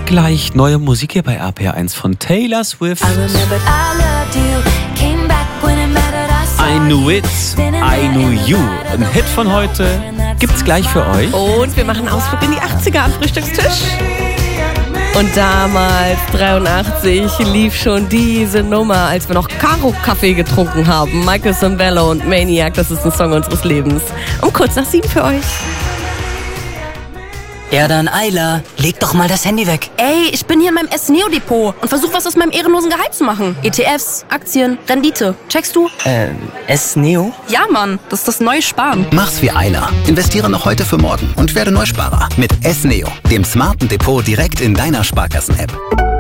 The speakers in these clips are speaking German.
gleich neue Musik hier bei RPR1 von Taylor Swift. I Knew It, I Knew You. Ein Hit von heute gibt's gleich für euch. Und wir machen einen Ausflug in die 80er am Frühstückstisch. Und damals, 83, lief schon diese Nummer, als wir noch Karo-Kaffee getrunken haben. Michael Sembello und Maniac, das ist ein Song unseres Lebens. Um kurz nach 7 für euch. Ja dann, Ayla, leg doch mal das Handy weg. Ey, ich bin hier in meinem S-Neo-Depot und versuche was aus meinem ehrenlosen Gehalt zu machen. ETFs, Aktien, Rendite. Checkst du? S-Neo? Ja, Mann, das ist das neue Sparen. Mach's wie Ayla. Investiere noch heute für morgen und werde Neusparer mit S-Neo, dem smarten Depot direkt in deiner Sparkassen-App.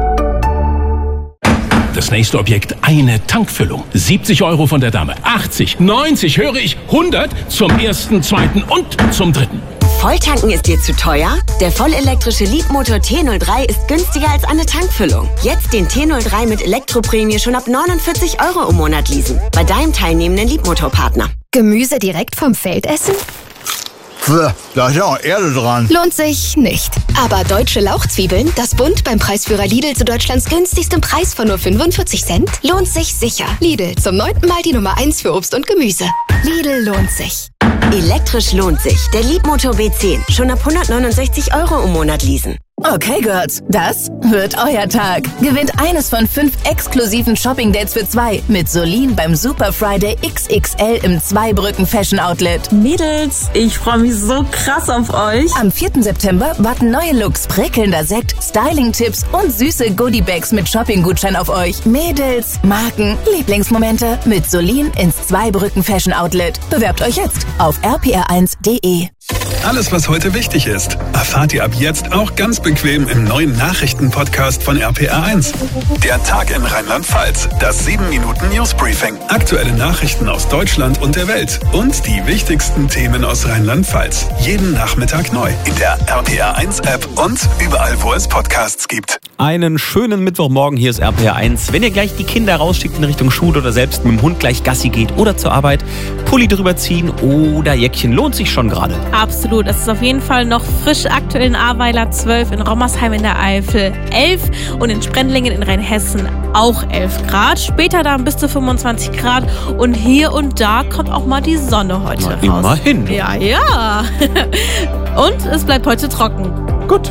Das nächste Objekt, eine Tankfüllung. 70 € von der Dame, 80, 90, höre ich, 100 zum ersten, zweiten und zum dritten. Volltanken ist dir zu teuer? Der vollelektrische Leapmotor T03 ist günstiger als eine Tankfüllung. Jetzt den T03 mit Elektroprämie schon ab 49 € im Monat leasen. Bei deinem teilnehmenden Leapmotor-Partner. Gemüse direkt vom Feld essen? Da ist ja auch Erde dran. Lohnt sich nicht. Aber deutsche Lauchzwiebeln, das Bund beim Preisführer Lidl zu Deutschlands günstigstem Preis von nur 45 Cent, lohnt sich sicher. Lidl, zum 9. Mal die Nummer 1 für Obst und Gemüse. Lidl lohnt sich. Elektrisch lohnt sich. Der Leapmotor B10. Schon ab 169 € im Monat leasen. Okay, Girls, das wird euer Tag. Gewinnt eines von 5 exklusiven Shopping-Dates für 2 mit Solin beim Super Friday XXL im Zweibrücken Fashion Outlet. Mädels, ich freue mich so krass auf euch. Am 4. September warten neue Looks, prickelnder Sekt, Styling-Tipps und süße Goodie-Bags mit Shopping-Gutschein auf euch. Mädels, Marken, Lieblingsmomente mit Solin ins Zweibrücken Fashion Outlet. Bewerbt euch jetzt auf rpr1.de. Alles, was heute wichtig ist, erfahrt ihr ab jetzt auch ganz bequem im neuen Nachrichten-Podcast von RPR1. Der Tag in Rheinland-Pfalz, das 7-Minuten-News-Briefing, aktuelle Nachrichten aus Deutschland und der Welt und die wichtigsten Themen aus Rheinland-Pfalz. Jeden Nachmittag neu in der RPR1-App und überall, wo es Podcasts gibt. Einen schönen Mittwochmorgen, hier ist RPR1. Wenn ihr gleich die Kinder rausschickt in Richtung Schule oder selbst mit dem Hund gleich Gassi geht oder zur Arbeit, Pulli drüber ziehen oder Jäckchen, lohnt sich schon gerade. Absolut, es ist auf jeden Fall noch frisch, aktuell in Ahrweiler 12, in Rommersheim in der Eifel 11 und in Sprendlingen in Rheinhessen auch 11 Grad. Später dann bis zu 25 Grad und hier und da kommt auch mal die Sonne heute raus. Immerhin. Ja. Und es bleibt heute trocken. Gut.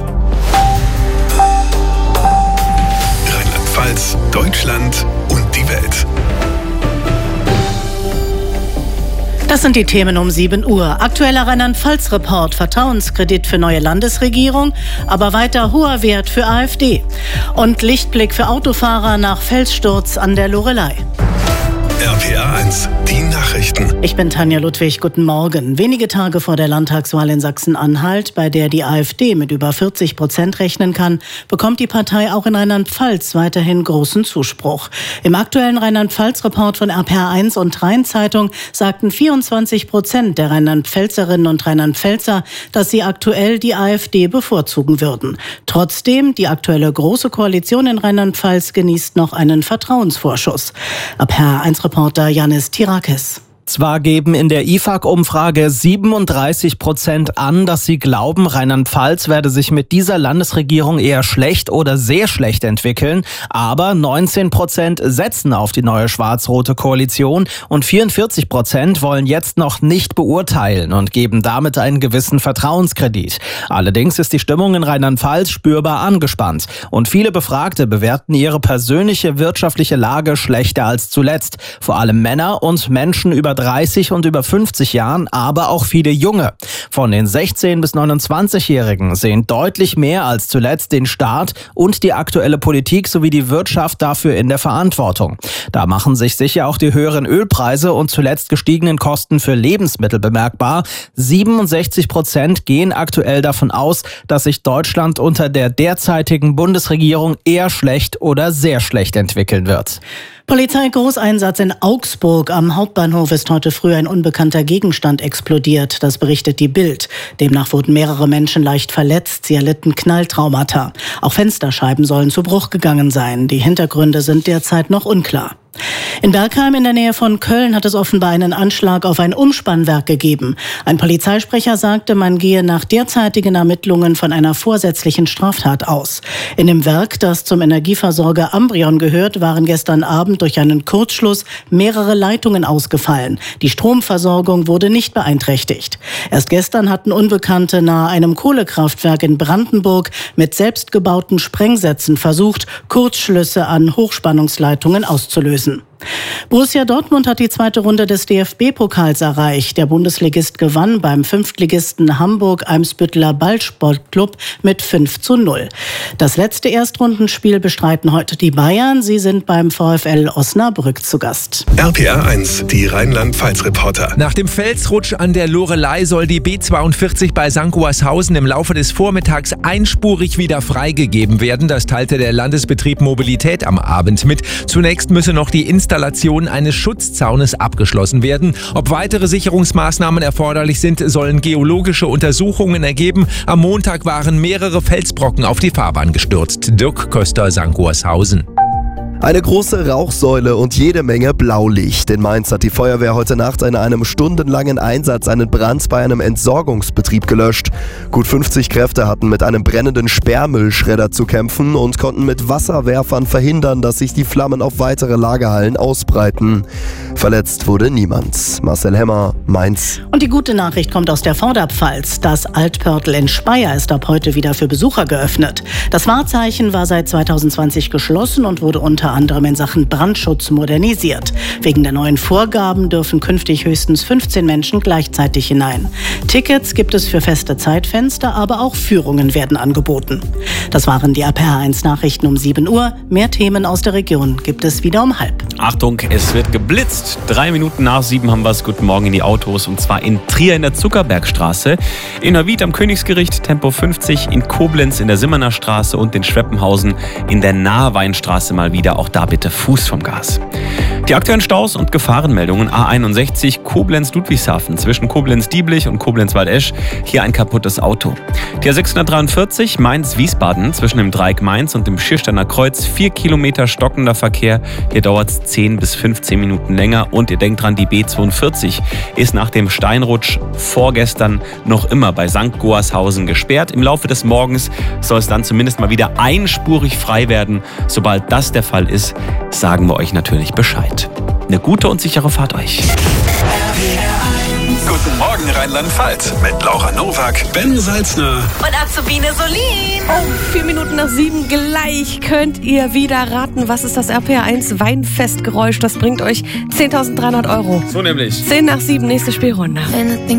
Rheinland-Pfalz, Deutschland und die Welt. Das sind die Themen um 7 Uhr. Aktueller Rheinland-Pfalz-Report, Vertrauenskredit für neue Landesregierung, aber weiter hoher Wert für AfD. Und Lichtblick für Autofahrer nach Felssturz an der Loreley. RPR1, die Nachrichten. Ich bin Tanja Ludwig, guten Morgen. Wenige Tage vor der Landtagswahl in Sachsen-Anhalt, bei der die AfD mit über 40% rechnen kann, bekommt die Partei auch in Rheinland-Pfalz weiterhin großen Zuspruch. Im aktuellen Rheinland-Pfalz-Report von RPR1 und Rhein-Zeitung sagten 24% der Rheinland-Pfälzerinnen und Rheinland-Pfälzer, dass sie aktuell die AfD bevorzugen würden. Trotzdem, die aktuelle Große Koalition in Rheinland-Pfalz genießt noch einen Vertrauensvorschuss. RPR1-Reporter Janis Tirakis. Zwar geben in der IFAK-Umfrage 37% an, dass sie glauben, Rheinland-Pfalz werde sich mit dieser Landesregierung eher schlecht oder sehr schlecht entwickeln, aber 19% setzen auf die neue schwarz-rote Koalition und 44% wollen jetzt noch nicht beurteilen und geben damit einen gewissen Vertrauenskredit. Allerdings ist die Stimmung in Rheinland-Pfalz spürbar angespannt und viele Befragte bewerten ihre persönliche wirtschaftliche Lage schlechter als zuletzt. Vor allem Männer und Menschen über 30 und über 50 Jahren, aber auch viele Junge. Von den 16- bis 29-Jährigen sehen deutlich mehr als zuletzt den Staat und die aktuelle Politik sowie die Wirtschaft dafür in der Verantwortung. Da machen sich sicher auch die höheren Ölpreise und zuletzt gestiegenen Kosten für Lebensmittel bemerkbar. 67% gehen aktuell davon aus, dass sich Deutschland unter der derzeitigen Bundesregierung eher schlecht oder sehr schlecht entwickeln wird. Polizeigroßeinsatz in Augsburg. Am Hauptbahnhof ist heute früh ein unbekannter Gegenstand explodiert. Das berichtet die Bild. Demnach wurden mehrere Menschen leicht verletzt. Sie erlitten Knalltraumata. Auch Fensterscheiben sollen zu Bruch gegangen sein. Die Hintergründe sind derzeit noch unklar. In Bergheim in der Nähe von Köln hat es offenbar einen Anschlag auf ein Umspannwerk gegeben. Ein Polizeisprecher sagte, man gehe nach derzeitigen Ermittlungen von einer vorsätzlichen Straftat aus. In dem Werk, das zum Energieversorger Ambrion gehört, waren gestern Abend durch einen Kurzschluss mehrere Leitungen ausgefallen. Die Stromversorgung wurde nicht beeinträchtigt. Erst gestern hatten Unbekannte nahe einem Kohlekraftwerk in Brandenburg mit selbstgebauten Sprengsätzen versucht, Kurzschlüsse an Hochspannungsleitungen auszulösen. Borussia Dortmund hat die zweite Runde des DFB-Pokals erreicht. Der Bundesligist gewann beim Fünftligisten Hamburg-Eimsbütteler Ballsportclub mit 5:0. Das letzte Erstrundenspiel bestreiten heute die Bayern. Sie sind beim VfL Osnabrück zu Gast. RPR 1, die Rheinland-Pfalz-Reporter. Nach dem Felsrutsch an der Loreley soll die B42 bei St. Goarshausen im Laufe des Vormittags einspurig wieder freigegeben werden. Das teilte der Landesbetrieb Mobilität am Abend mit. Zunächst müsse noch die Installation eines Schutzzaunes abgeschlossen werden. Ob weitere Sicherungsmaßnahmen erforderlich sind, sollen geologische Untersuchungen ergeben. Am Montag waren mehrere Felsbrocken auf die Fahrbahn gestürzt. Dirk Köster, St. Goarshausen. Eine große Rauchsäule und jede Menge Blaulicht. In Mainz hat die Feuerwehr heute Nacht in einem stundenlangen Einsatz einen Brand bei einem Entsorgungsbetrieb gelöscht. Gut 50 Kräfte hatten mit einem brennenden Sperrmüllschredder zu kämpfen und konnten mit Wasserwerfern verhindern, dass sich die Flammen auf weitere Lagerhallen ausbreiten. Verletzt wurde niemand. Marcel Hemmer, Mainz. Und die gute Nachricht kommt aus der Vorderpfalz. Das Altpörtl in Speyer ist ab heute wieder für Besucher geöffnet. Das Wahrzeichen war seit 2020 geschlossen und wurde unter anderem in Sachen Brandschutz modernisiert. Wegen der neuen Vorgaben dürfen künftig höchstens 15 Menschen gleichzeitig hinein. Tickets gibt es für feste Zeitfenster, aber auch Führungen werden angeboten. Das waren die RPR 1 Nachrichten um 7 Uhr. Mehr Themen aus der Region gibt es wieder um 6:30. Achtung, es wird geblitzt. 3 Minuten nach 7 haben wir es. Guten Morgen in die Autos. Und zwar in Trier in der Zuckerbergstraße, in Neuwied am Königsgericht Tempo 50, in Koblenz in der Simmerner Straße und in Schweppenhausen in der Nahweinstraße mal wieder. Auch da bitte Fuß vom Gas. Die aktuellen Staus und Gefahrenmeldungen: A61 Koblenz-Ludwigshafen zwischen Koblenz-Dieblich und Koblenz-Waldesch. Hier ein kaputtes Auto. Die A643 Mainz-Wiesbaden zwischen dem Dreieck Mainz und dem Schiersteiner Kreuz. 4 Kilometer stockender Verkehr. Hier dauert es 10 bis 15 Minuten länger. Und ihr denkt dran, die B42 ist nach dem Steinrutsch vorgestern noch immer bei St. Goarshausen gesperrt. Im Laufe des Morgens soll es dann zumindest mal wieder einspurig frei werden. Sobald das der Fall ist, sagen wir euch natürlich Bescheid. Eine gute und sichere Fahrt euch. Guten Morgen Rheinland-Pfalz mit Laura Nowak, Ben Salzner und Azubine Solin. 4 Minuten nach 7 gleich könnt ihr wieder raten, was ist das RPR 1 Weinfestgeräusch. Das bringt euch 10.300 €. So nämlich. 10 nach 7, nächste Spielrunde.